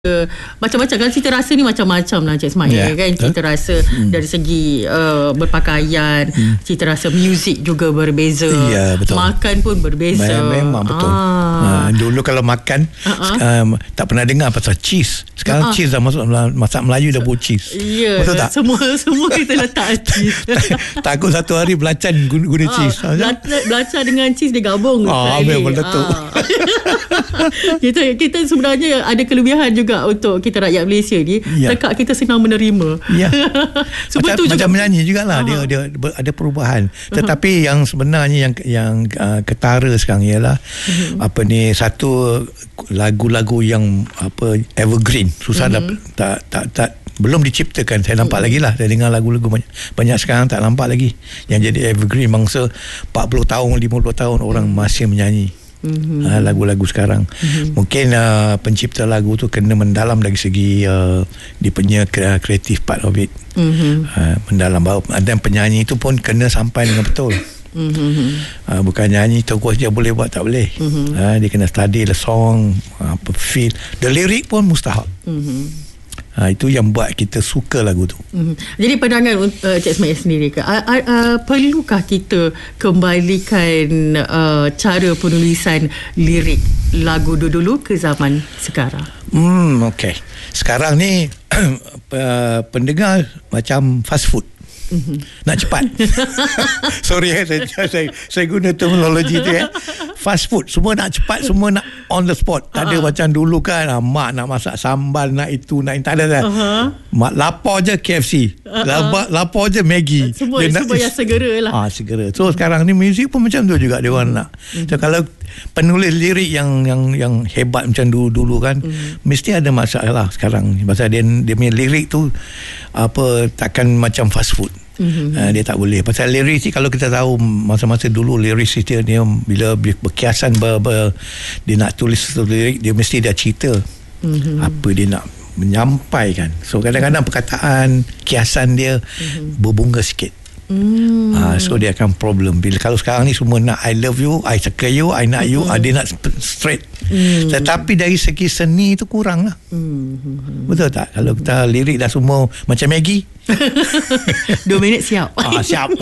macam-macam kan. Cita rasa ni macam-macam lah Cik Ismail, kan. Cita rasa dari segi berpakaian, cita rasa muzik juga berbeza, betul. makan pun berbeza. Memang betul. Dulu kalau makan tak pernah dengar pasal cheese. Sekarang cheese dah masuk masak Melayu, dah buat cheese. Betul tak? Semua kita letak cheese. Takut satu hari belacan guna cheese. Belacan dengan cheese dia gabung. Memang betul. Kita sebenarnya ada kelebihan juga untuk kita rakyat Malaysia ni. Dekat kita senang menerima. Macam menyanyi jugalah. Dia ada perubahan. Tetapi yang sebenarnya yang ketara sekarang ialah satu lagu-lagu yang evergreen, susah tak belum diciptakan. Saya nampak lagi lah. Saya dengar lagu-lagu banyak sekarang tak nampak lagi yang jadi evergreen. Mangsa 40 tahun 50 tahun orang masih menyanyi lagu-lagu sekarang. Mungkin pencipta lagu tu kena mendalam dari segi dia punya creative part of it. Mendalam. Dan penyanyi tu pun kena sampai dengan betul. Bukan nyanyi terus dia boleh buat, tak boleh. Dia kena study the song, feel the lyric pun mustahak. Itu yang buat kita suka lagu tu. Jadi pandangan Cik Ismail sendiri ke, perlukah kita kembalikan cara penulisan lirik lagu dulu ke zaman sekarang? Okey. Sekarang ni pendengar macam fast food. Nak cepat. Sorry saya guna terminologi tu fast food, semua nak cepat, semua nak on the spot. Tak ada macam dulu kan, mak nak masak sambal, nak itu, nak ini, tak ada. Mak lapar je KFC, lapar je Maggi, semua yang segera lah. Segera. So sekarang ni muzik pun macam tu juga dia orang nak. So kalau penulis lirik yang hebat macam dulu kan, mesti ada masalah sekarang. Pasal dia punya lirik tu takkan macam fast food. Dia tak boleh. Pasal lirik ni kalau kita tahu masa-masa dulu lirik dia bila berkiasan dia nak tulis lirik, dia mesti dah cerita apa dia nak menyampaikan. So kadang-kadang perkataan kiasan dia berbunga sikit. So dia akan problem. Bila kalau sekarang ni semua nak I love you, I suka you, I nak you, dia nak straight. Tetapi dari segi seni tu kurang lah. Betul tak? Kalau kita lirik dah semua macam Maggi, 2 minit siap. Siap.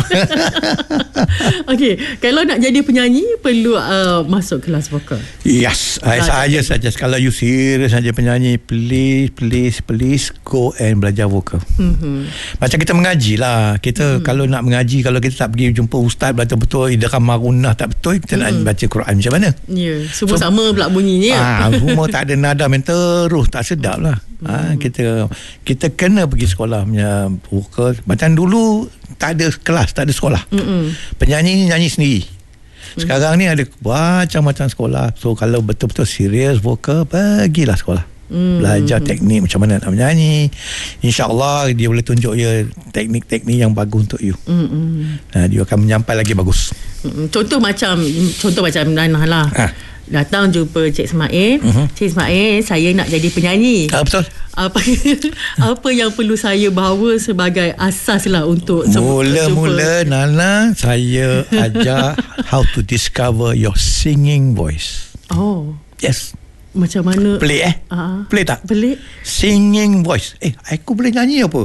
Okey, kalau nak jadi penyanyi perlu masuk kelas vokal. Yes, saya saja. Kalau you serius saja penyanyi, please go and belajar vokal. Macam kita mengaji lah. Kita kalau nak mengaji, kalau kita tak pergi jumpa ustaz betul-betul idgham marunah tak betul, kita nak baca Quran macam mana? Semua sama pula bunyinya. Semua tak ada nada, main terus, tak sedap lah. Kita kena pergi sekolah punya vokal. Macam dulu tak ada kelas, tak ada sekolah. Penyanyi ni nyanyi sendiri. Sekarang ni ada macam-macam sekolah. So kalau betul-betul serius vokal, pergilah sekolah. Belajar teknik macam mana nak menyanyi. InsyaAllah dia boleh tunjuk ya teknik-teknik yang bagus untuk you. Dia akan menyampai lagi bagus. Contoh macam Nanah lah. Datang jumpa Cik Ismail. Cik Ismail, saya nak jadi penyanyi. Betul. Apa yang perlu saya bawa sebagai asas lah untuk mula-mula Nana, saya ajar how to discover your singing voice. Yes. Macam mana? Pelik Pelik tak? Pelik. Singing voice. Aku boleh nyanyi apa?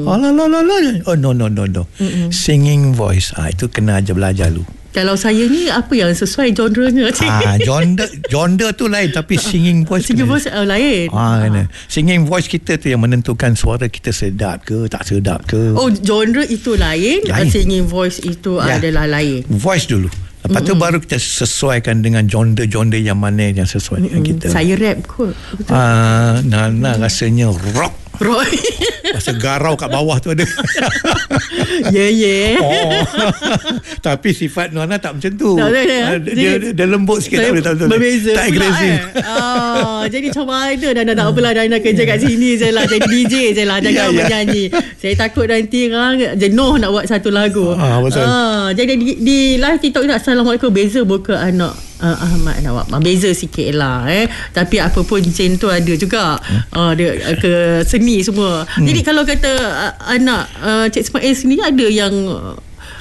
No. Singing voice. Itu kena aja belajar dulu. Kalau saya ni apa yang sesuai genre-nya? Genre tu lain, tapi singing voice lain. Singing voice kita tu yang menentukan suara kita sedap ke tak sedap ke. Genre itu lain. Singing voice itu adalah lain. Voice dulu. Lepas tu baru kita sesuaikan dengan genre yang mana yang sesuai dengan kita. Saya rap kot. Nana rasanya rock. Rasa garau kat bawah tu ada. Tapi sifat Nana tak macam tu. Dia lembut sikit, tak boleh. Berbeza. Tak agresif. Jadi macam mana Nana tak apalah, Nana kerja kat sini je lah, jadi DJ je lah, jangan menyanyi. Saya takut nanti jenuh nak buat satu lagu. Betul. Jadi di live TikTok ni, Assalamualaikum, beza muka anak Ahmad Nawab, beza sikit lah tapi apa pun macam tu ada juga dia ke seni semua. Jadi kalau kata anak Cik Ismail sendiri ada yang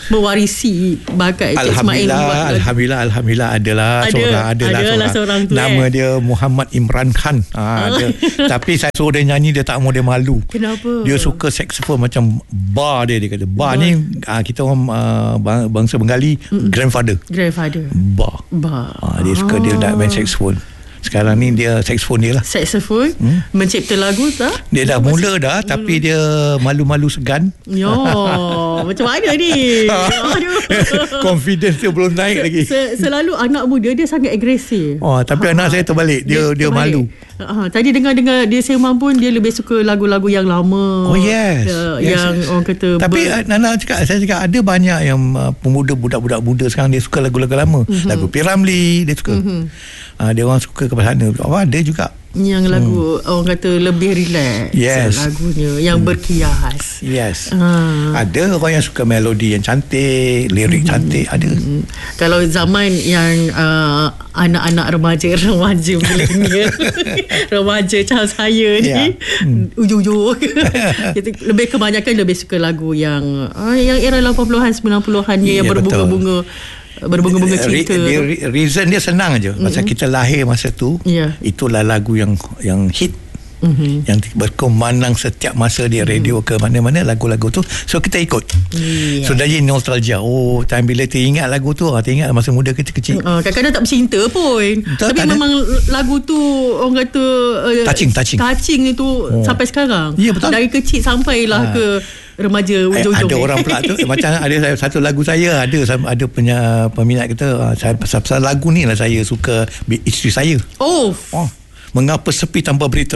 mewarisi bakat Encik Ismail. Alhamdulillah adalah seorang tu, nama dia Muhammad Imran Khan. Tapi saya suruh dia nyanyi, dia tak mau, dia malu. Kenapa? Dia suka saxophone macam bar dia kata. Bar ni kita orang bangsa Bengali, grandfather. Bar. Dia suka, dia nak main saxophone. Sekarang ni dia saxophone dia lah. Saxophone mencipta lagu tak? Dia dah mula dah, tapi dia malu-malu segan. Macam mana ni? Confidence dia belum naik lagi. Selalu anak muda dia sangat agresif. Tapi anak saya terbalik. Dia malu. Tadi dengar dia sembang pun dia lebih suka lagu-lagu yang lama. Yes. Yang orang kata. Tapi Nana saya cakap ada banyak yang pemuda, budak-budak muda sekarang dia suka lagu-lagu lama. Lagu P. Ramlee dia suka. Dia orang suka kepada sana. Ada juga yang lagu orang kata lebih relax. Lagunya yang berkias. Ada orang yang suka melodi yang cantik, lirik cantik. Ada. Kalau zaman yang anak-anak remaja milenial, remaja macam saya ni, ujung-ujung lebih kebanyakan lebih suka lagu yang era 80-an 90-an yang berbunga-bunga cinta. Reason dia senang aja. Masa kita lahir masa tu, itulah lagu yang hit. Yang berkumandang setiap masa di radio ke mana-mana, lagu-lagu tu. So kita ikut. So dari nostalgia. Time bila teringat lagu tu, teringat masa muda kecil-kecil. Kadang-kadang tak bercinta pun. Tapi memang lagu tu orang kata touching itu sampai sekarang. Betul. Dari kecil sampailah ke remaja ujung-ujung. Ada orang pula tu macam ada satu lagu saya, ada punya peminat kita, pasal lagu ni lah saya suka isteri saya. Mengapa sepi tanpa berita?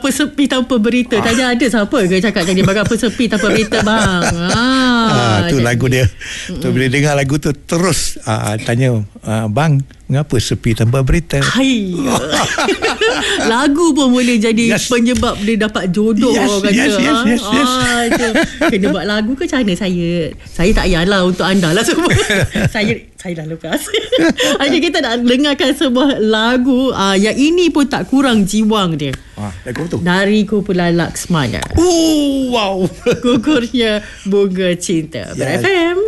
Tanya ada siapa ke cakap tadi mengapa sepi tanpa berita bang? Tu lagu dia. Tu bila dengar lagu tu terus tanya, bang, mengapa sepi tanpa berita? Lagu pun boleh jadi penyebab dia dapat jodoh. Yes. Kena buat lagu ke macam mana? Saya tak payahlah untuk anda lah semua. Saya dah lepas. Okay, kita nak dengarkan sebuah lagu yang ini pun tak kurang jiwang dia. Lagu tu dari Kumpulan Laksmana. Wow. Gugurnya Bunga Cinta. BRFM.